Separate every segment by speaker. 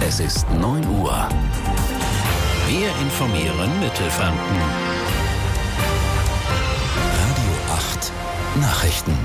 Speaker 1: Es ist 9 Uhr. Wir informieren Mittelfranken. Radio 8 Nachrichten.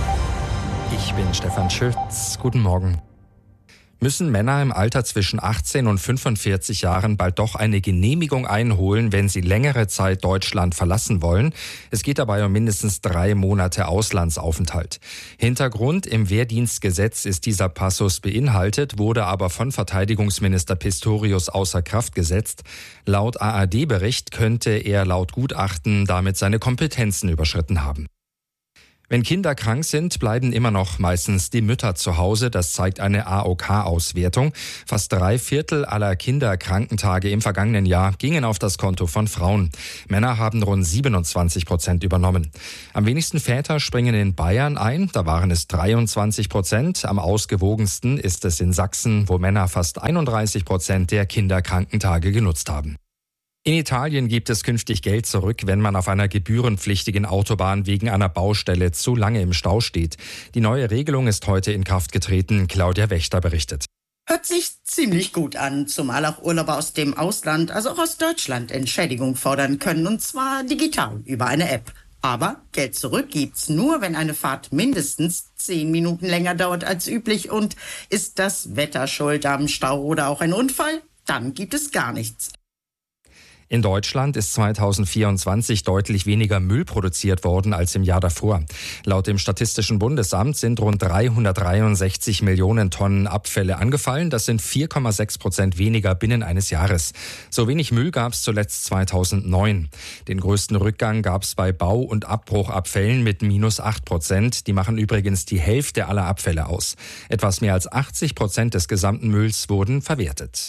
Speaker 2: Ich bin Stefan Schütz. Guten Morgen. Müssen Männer im Alter zwischen 18 und 45 Jahren bald doch eine Genehmigung einholen, wenn sie längere Zeit Deutschland verlassen wollen? Es geht dabei um mindestens 3 Monate Auslandsaufenthalt. Hintergrund: im Wehrdienstgesetz ist dieser Passus beinhaltet, wurde aber von Verteidigungsminister Pistorius außer Kraft gesetzt. Laut ARD-Bericht könnte er laut Gutachten damit seine Kompetenzen überschritten haben. Wenn Kinder krank sind, bleiben immer noch meistens die Mütter zu Hause. Das zeigt eine AOK-Auswertung. Fast 3/4 aller Kinderkrankentage im vergangenen Jahr gingen auf das Konto von Frauen. Männer haben rund 27% übernommen. Am wenigsten Väter springen in Bayern ein. Da waren es 23%. Am ausgewogensten ist es in Sachsen, wo Männer fast 31% der Kinderkrankentage genutzt haben. In Italien gibt es künftig Geld zurück, wenn man auf einer gebührenpflichtigen Autobahn wegen einer Baustelle zu lange im Stau steht. Die neue Regelung ist heute in Kraft getreten. Claudia Wächter berichtet.
Speaker 3: Hört sich ziemlich gut an, zumal auch Urlauber aus dem Ausland, also auch aus Deutschland, Entschädigung fordern können, und zwar digital über eine App. Aber Geld zurück gibt's nur, wenn eine Fahrt mindestens 10 Minuten länger dauert als üblich, und ist das Wetter schuld am Stau oder auch ein Unfall, dann gibt es gar nichts.
Speaker 2: In Deutschland ist 2024 deutlich weniger Müll produziert worden als im Jahr davor. Laut dem Statistischen Bundesamt sind rund 363 Millionen Tonnen Abfälle angefallen. Das sind 4,6% weniger binnen eines Jahres. So wenig Müll gab es zuletzt 2009. Den größten Rückgang gab es bei Bau- und Abbruchabfällen mit -8%. Die machen übrigens die Hälfte aller Abfälle aus. Etwas mehr als 80% des gesamten Mülls wurden verwertet.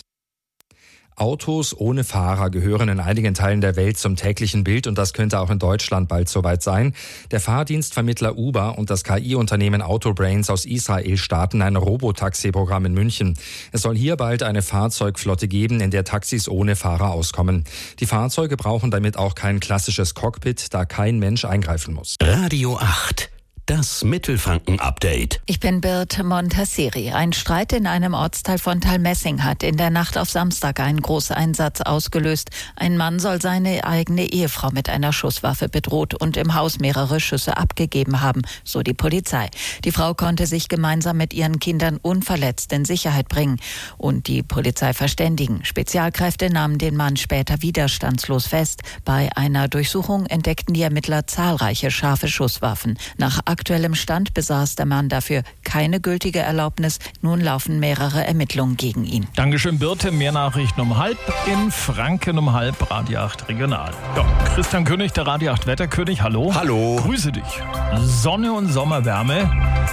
Speaker 2: Autos ohne Fahrer gehören in einigen Teilen der Welt zum täglichen Bild, und das könnte auch in Deutschland bald soweit sein. Der Fahrdienstvermittler Uber und das KI-Unternehmen Autobrains aus Israel starten ein Robotaxi-Programm in München. Es soll hier bald eine Fahrzeugflotte geben, in der Taxis ohne Fahrer auskommen. Die Fahrzeuge brauchen damit auch kein klassisches Cockpit, da kein Mensch eingreifen muss.
Speaker 1: Radio 8. Das Mittelfranken-Update.
Speaker 4: Ich bin Birte Montasseri. Ein Streit in einem Ortsteil von Thalmessing hat in der Nacht auf Samstag einen Großeinsatz ausgelöst. Ein Mann soll seine eigene Ehefrau mit einer Schusswaffe bedroht und im Haus mehrere Schüsse abgegeben haben, so die Polizei. Die Frau konnte sich gemeinsam mit ihren Kindern unverletzt in Sicherheit bringen und die Polizei verständigen. Spezialkräfte nahmen den Mann später widerstandslos fest. Bei einer Durchsuchung entdeckten die Ermittler zahlreiche scharfe Schusswaffen. Nach aktuellem Stand besaß der Mann dafür keine gültige Erlaubnis. Nun laufen mehrere Ermittlungen gegen ihn.
Speaker 5: Dankeschön, Birte. Mehr Nachrichten um 12:30 in Franken um 12:30, Radio 8 Regional. Ja, Christian König, der Radio 8 Wetterkönig, hallo.
Speaker 6: Hallo.
Speaker 5: Grüße dich. Sonne und Sommerwärme.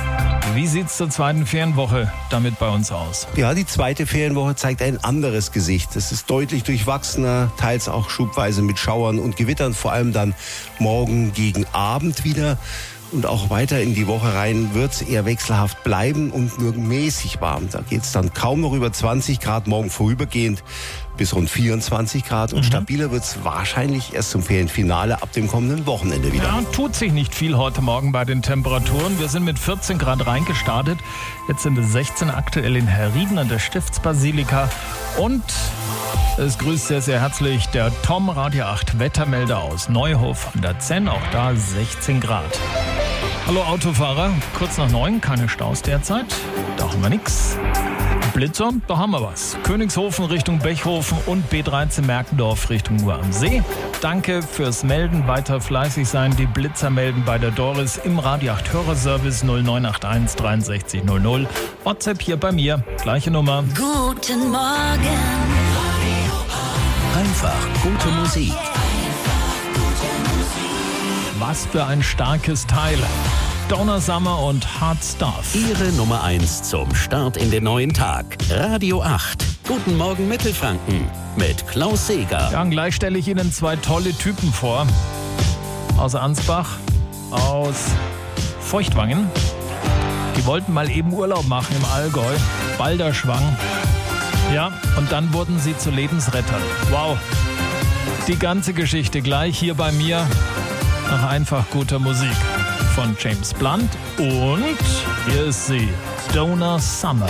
Speaker 5: Wie sieht's zur zweiten Ferienwoche damit bei uns aus?
Speaker 6: Ja, die zweite Ferienwoche zeigt ein anderes Gesicht. Es ist deutlich durchwachsener, teils auch schubweise mit Schauern und Gewittern, vor allem dann morgen gegen Abend wieder. Und auch weiter in die Woche rein wird es eher wechselhaft bleiben und nur mäßig warm. Da geht es dann kaum noch über 20 Grad, morgen vorübergehend bis rund 24 Grad. Und stabiler wird es wahrscheinlich erst zum Ferienfinale ab dem kommenden Wochenende wieder.
Speaker 5: Ja, tut sich nicht viel heute Morgen bei den Temperaturen. Wir sind mit 14 Grad reingestartet. Jetzt sind es 16 aktuell in Herrieden an der Stiftsbasilika. Und es grüßt sehr, sehr herzlich der Tom, Radio 8 Wettermelder aus Neuhof an der Zenn. Auch da 16 Grad. Hallo Autofahrer, kurz nach 9, keine Staus derzeit. Da haben wir nichts. Blitzer, da haben wir was. Königshofen Richtung Bechhofen und B13 Merkendorf Richtung Uhr am See. Danke fürs Melden, weiter fleißig sein. Die Blitzer melden bei der Doris im Radio 8 Hörerservice 0981 63 00. WhatsApp hier bei mir, gleiche Nummer.
Speaker 7: Guten Morgen.
Speaker 1: Einfach gute Musik.
Speaker 5: Was für ein starkes Teil. Donna Summer und Hard Stuff.
Speaker 1: Ihre Nummer 1 zum Start in den neuen Tag. Radio 8. Guten Morgen Mittelfranken mit Klaus Seeger.
Speaker 5: Ja, und gleich stelle ich Ihnen 2 tolle Typen vor. Aus Ansbach, aus Feuchtwangen. Die wollten mal eben Urlaub machen im Allgäu. Balderschwang. Ja, und dann wurden sie zu Lebensrettern. Wow. Die ganze Geschichte gleich hier bei mir nach einfach guter Musik von James Blunt. Und hier ist sie, Donna Summer.